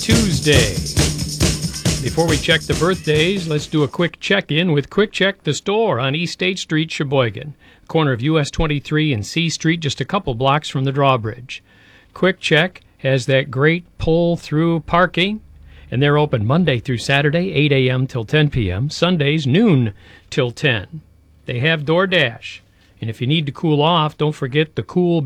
Tuesday. Before we check the birthdays, let's do a quick check-in with Quick Check the Store on East State Street, Sheboygan, corner of US 23 and C Street, just a couple blocks from the drawbridge. Quick Check has that great pull-through parking, and they're open Monday through Saturday, 8 a.m. till 10 p.m., Sundays, noon till 10. They have DoorDash, and if you need to cool off, don't forget the cool